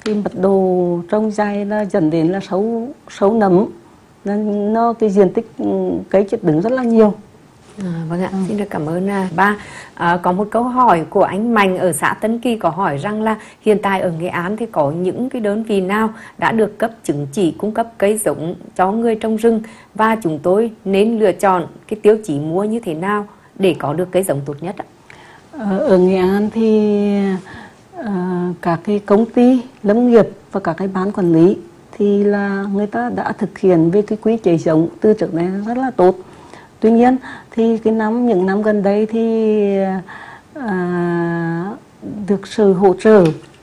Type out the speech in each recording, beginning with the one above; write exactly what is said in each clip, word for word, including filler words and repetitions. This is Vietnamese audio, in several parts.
cái mật độ trồng dày là dẫn đến là sâu sâu nấm, nên nó cái diện tích cây chết đứng rất là nhiều. À, vâng ạ, ừ. Xin được cảm ơn à, ba. À, có một câu hỏi của anh Mạnh ở xã Tân Kỳ có hỏi rằng là hiện tại ở Nghệ An thì có những cái đơn vị nào đã được cấp chứng chỉ cung cấp cây giống cho người trồng rừng, và chúng tôi nên lựa chọn cái tiêu chí mua như thế nào để có được cây giống tốt nhất ạ? Ở Nghệ An thì à, các cái công ty lâm nghiệp và các cái ban quản lý thì là người ta đã thực hiện về cái quy chế giống từ trước này rất là tốt. Tuy nhiên thì cái năm những năm gần đây thì à, được sự hỗ trợ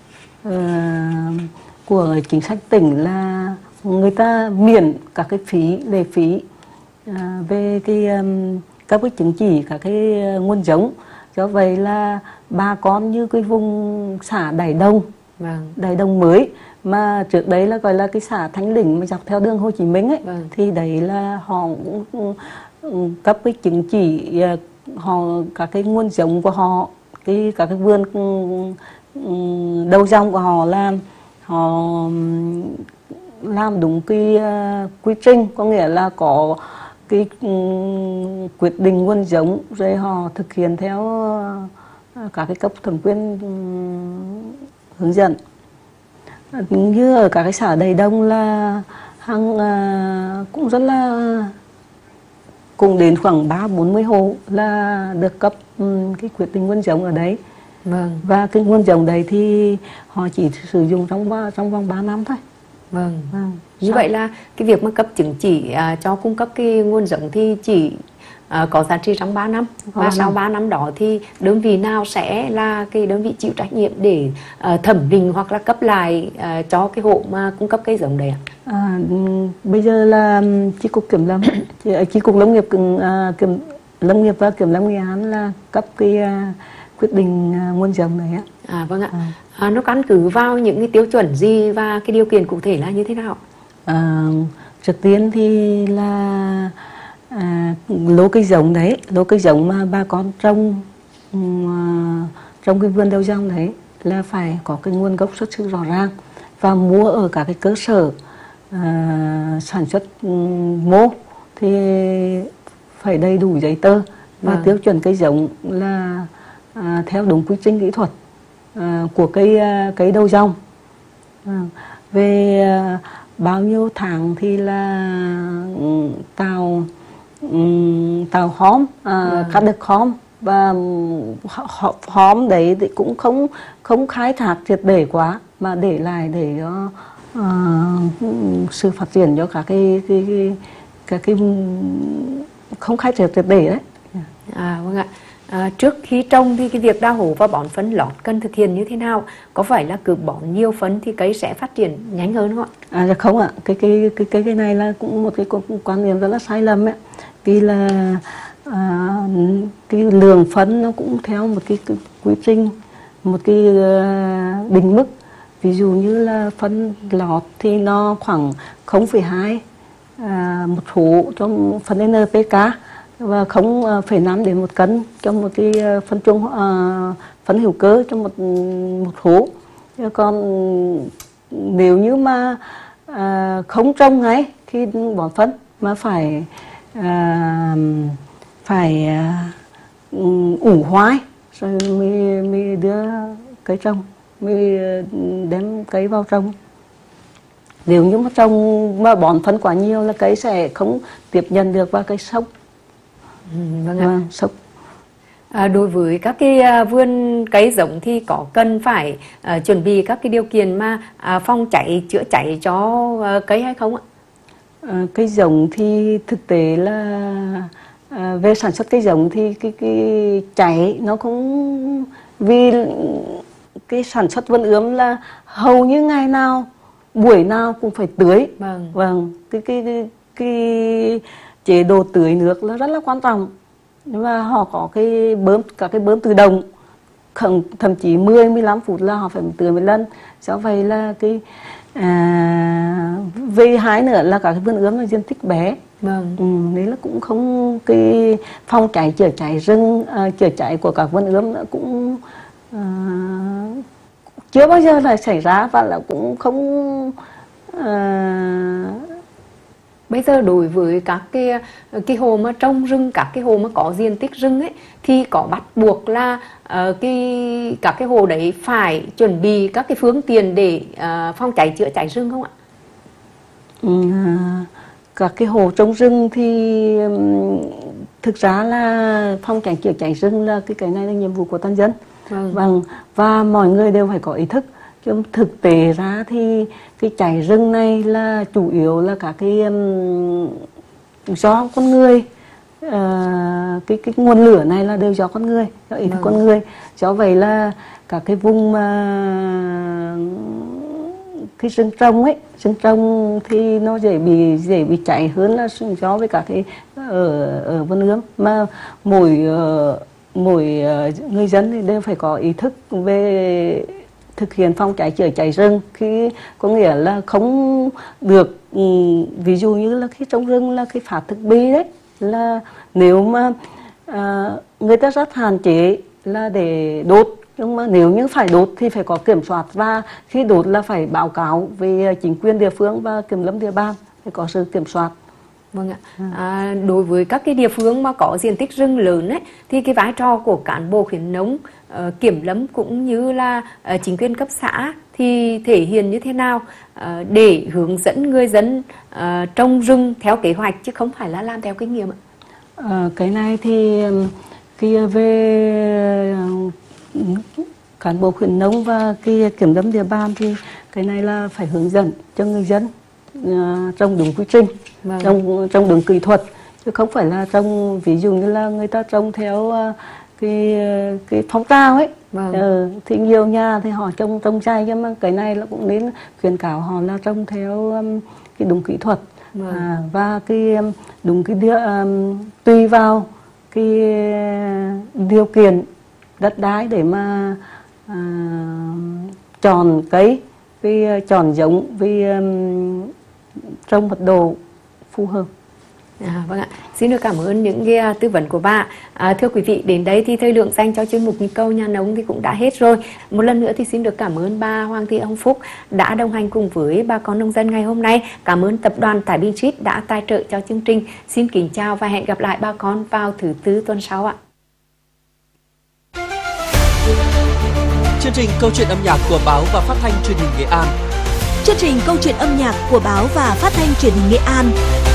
à, của chính sách tỉnh là người ta miễn các cái phí lệ phí à, về cái um, các cái chứng chỉ, các cái nguồn giống. Do vậy là bà con như cái vùng xã Đại Đồng, vâng. Đại Đồng mới mà trước đấy là gọi là cái xã Thanh Lĩnh mà dọc theo đường Hồ Chí Minh ấy, vâng. Thì đấy là họ cũng cấp cái chứng chỉ, họ các cái nguồn giống của họ, cái các cái vườn đầu dòng của họ làm họ làm đúng cái uh, quy trình, có nghĩa là có cái um, quyết định nguồn giống rồi họ thực hiện theo uh, các cái cấp thẩm quyền um, hướng dẫn. Như ở các cái xã Đại Đông là hàng uh, cũng rất là cũng đến khoảng ba bốn mươi hộ là được cấp um, cái quyết định nguồn giống ở đấy. Vâng. Và cái nguồn giống đấy thì họ chỉ sử dụng trong trong vòng ba năm thôi. Vâng. Vâng. Như Sao? Vậy là cái việc mà cấp chứng chỉ à, cho cung cấp cái nguồn giống thì chỉ à, có giá trị trong ba năm. Và sau ba năm đó thì đơn vị nào sẽ là cái đơn vị chịu trách nhiệm để à, thẩm định hoặc là cấp lại à, cho cái hộ mà cung cấp cây giống đấy ạ? À, bây giờ là chi cục kiểm lâm, chi cục lâm nghiệp à, kiểm lâm nghiệp và kiểm lâm Nghệ An là cấp cái à, quyết định à, nguồn giống này ạ. À vâng ạ. À. À, nó căn cứ vào những cái tiêu chuẩn gì và cái điều kiện cụ thể là như thế nào? À, trước tiên thì là à, lô cây giống đấy, lô cây giống mà bà con trồng um, trong cái vườn đầu dòng đấy là phải có cái nguồn gốc xuất xứ rõ ràng và mua ở các cái cơ sở à, sản xuất um, mô thì phải đầy đủ giấy tờ và à. tiêu chuẩn cây giống là à, theo đúng quy trình kỹ thuật à, của cây cây đầu dòng. À, về à, bao nhiêu tháng thì là um, tạo um, tạo hóm, à, à. cắt được hóm và hóm đấy thì cũng không không khai thác triệt để quá mà để lại để cho uh, sự phát triển cho cả cái cái cái, cái, cái không khai thác triệt để đấy. À vâng ạ. À, trước khi trồng thì cái việc đào hố và bón phân lót cần thực hiện như thế nào? Có phải là cứ bón nhiều phân thì cây sẽ phát triển nhanh hơn không ạ? À không ạ, cái cái cái cái cái này là cũng một cái quan niệm rất là sai lầm ấy. Vì là à, cái lượng phân nó cũng theo một cái, cái quy trình, một cái uh, định mức. Ví dụ như là phân lót thì nó khoảng không phẩy hai à, một hố cho phân en pê ca và không phẩy năm đến một cân cho một cái phân chung uh, phân hữu cơ cho một một hố. Còn nếu như mà uh, không trồng ngay khi bón phân mà phải uh, phải uh, ủ hoai rồi mới, mới đưa cây trồng, mới đem cây vào trồng. Nếu như mà trồng mà bón phân quá nhiều là cây sẽ không tiếp nhận được và cây sốc. Ừ, vâng ạ. Vâng, sốc. À, đối với các cái vườn cây giống thì có cần phải uh, chuẩn bị các cái điều kiện mà uh, phòng cháy chữa cháy cho uh, cây hay không ạ? À, cây giống thì thực tế là à, về sản xuất cây giống thì cái cái cháy nó cũng vì cái sản xuất vườn ươm là hầu như ngày nào buổi nào cũng phải tưới. Vâng. Vâng. Cái cái cái, cái chế độ tưới nước là rất là quan trọng. Và họ có cái bơm, cả cái bơm tự động, thậm chí mười mười lăm phút là họ phải tưới một lần. Do vậy là cái à, về hai nữa là cả cái vườn ươm là diện tích bé. Vâng. Ừ, đấy là cũng không cái phòng cháy chữa cháy rừng, à, chữa cháy của các vườn ươm cũng à, chưa bao giờ là xảy ra và là cũng không uh... Bây giờ đối với các cái cái hồ mà trồng rừng, các cái hồ mà có diện tích rừng ấy, thì có bắt buộc là uh, cái các cái hồ đấy phải chuẩn bị các cái phương tiện để uh, phòng cháy chữa cháy rừng không ạ? Ừ, các cái hồ trồng rừng thì um, thực ra là phòng cháy chữa cháy rừng là cái cái này là nhiệm vụ của toàn dân. Vâng. Vâng, và mọi người đều phải có ý thức. Chứ thực tế ra thì cái cháy rừng này là chủ yếu là các cái um, do con người, uh, cái cái nguồn lửa này là đều do con người, do ý thức vâng. con người. Do vậy là các cái vùng mà cái rừng trồng ấy, rừng trồng thì nó dễ bị dễ bị cháy hơn là do với các cái ở ở vườn ươm. Mà mỗi uh, mỗi uh, người dân thì đều phải có ý thức về thực hiện phòng cháy chữa cháy rừng, khi có nghĩa là không được um, ví dụ như là khi trồng rừng là khi phá thực bì đấy, là nếu mà uh, người ta rất hạn chế là để đốt, nhưng mà nếu như phải đốt thì phải có kiểm soát, và khi đốt là phải báo cáo về chính quyền địa phương và kiểm lâm địa bàn, phải có sự kiểm soát. Vâng ạ. À, đối với các cái địa phương mà có diện tích rừng lớn ấy, thì cái vai trò của cán bộ khuyến nông, uh, kiểm lâm cũng như là uh, chính quyền cấp xã thì thể hiện như thế nào uh, để hướng dẫn người dân uh, trồng rừng theo kế hoạch chứ không phải là làm theo kinh nghiệm ạ? À, cái này thì khi về cán bộ khuyến nông và cái kiểm lâm địa bàn thì cái này là phải hướng dẫn cho người dân uh, trồng đúng quy trình, vâng. trồng trồng đúng kỹ thuật, chứ không phải là trồng ví dụ như là người ta trồng theo uh, cái cái phong trào ấy. Vâng. Ừ, thì nhiều nhà thì họ trồng trồng chay, nhưng mà cái này là cũng nên khuyến cáo họ là trồng theo um, cái đúng kỹ thuật. Vâng. À, và cái um, đúng cái điều, um, tùy vào cái điều kiện đất đai để mà uh, chọn cây, vì uh, chọn giống, vì um, trồng mật độ phù hợp. À, vâng ạ. Xin được cảm ơn những cái uh, tư vấn của bà. À, thưa quý vị, đến đây thì thời lượng dành cho chuyên mục Nhịp Cầu Nhà Nông thì cũng đã hết rồi. Một lần nữa thì xin được cảm ơn bà Hoàng Thị Hồng Phúc đã đồng hành cùng với bà con nông dân ngày hôm nay. Cảm ơn tập đoàn Thái Bình Street đã tài trợ cho chương trình. Xin kính chào và hẹn gặp lại bà con vào thứ tư tuần sau ạ. Chương trình Câu chuyện âm nhạc của báo và phát thanh truyền hình Nghệ An. Chương trình Câu chuyện âm nhạc của báo và phát thanh truyền hình Nghệ An.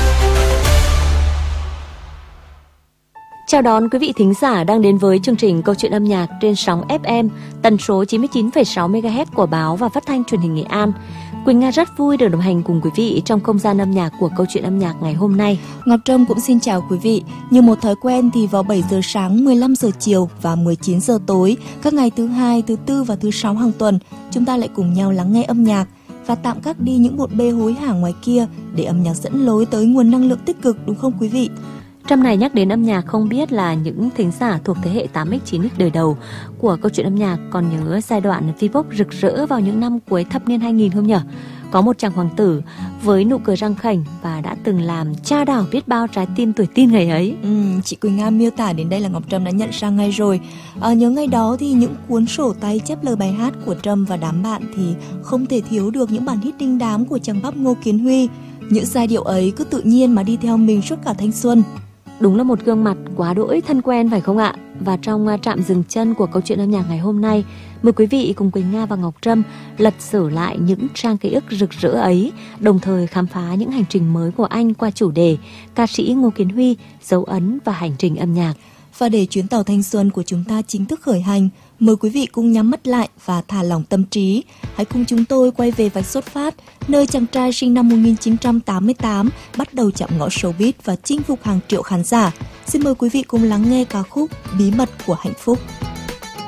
Chào đón quý vị thính giả đang đến với chương trình Câu chuyện âm nhạc trên sóng ép em tần số chín mươi chín phẩy sáu mê ga héc của báo và phát thanh truyền hình Nghệ An. Quỳnh Nga rất vui được đồng hành cùng quý vị trong không gian âm nhạc của Câu chuyện âm nhạc ngày hôm nay. Ngọc Trâm cũng xin chào quý vị. Như một thói quen thì vào bảy giờ sáng, mười lăm giờ chiều và mười chín giờ tối, các ngày thứ hai, thứ tư và thứ sáu hàng tuần, chúng ta lại cùng nhau lắng nghe âm nhạc và tạm gác đi những bộn bê hối hả ngoài kia để âm nhạc dẫn lối tới nguồn năng lượng tích cực, đúng không quý vị? Trong này nhắc đến âm nhạc, không biết là những thính giả thuộc thế hệ tám x chín x đời đầu của Câu chuyện âm nhạc còn nhớ giai đoạn V-pop rực rỡ vào những năm cuối thập niên hai nghìn không nhỉ? Có một chàng hoàng tử với nụ cười răng khểnh và đã từng làm tra đảo biết bao trái tim tuổi teen ngày ấy. Ừ, chị Quỳnh Nga miêu tả đến đây là Ngọc Trâm đã nhận ra ngay rồi. À, nhớ ngày đó thì những cuốn sổ tay chép lời bài hát của Trâm và đám bạn thì không thể thiếu được những bản hit đinh đám của chàng bắp Ngô Kiến Huy. Những giai điệu ấy cứ tự nhiên mà đi theo mình suốt cả thanh xuân. Đúng là một gương mặt quá đỗi thân quen phải không ạ? Và trong trạm dừng chân của Câu chuyện âm nhạc ngày hôm nay, mời quý vị cùng Quỳnh Nga và Ngọc Trâm lật sử lại những trang ký ức rực rỡ ấy, đồng thời khám phá những hành trình mới của anh qua chủ đề ca sĩ Ngô Kiến Huy, dấu ấn và hành trình âm nhạc. Và để chuyến tàu thanh xuân của chúng ta chính thức khởi hành, mời quý vị cùng nhắm mắt lại và thả lỏng tâm trí. Hãy cùng chúng tôi quay về vạch xuất phát, nơi chàng trai sinh năm một nghìn chín trăm tám mươi tám bắt đầu chạm ngõ showbiz và chinh phục hàng triệu khán giả. Xin mời quý vị cùng lắng nghe ca khúc Bí mật của hạnh phúc.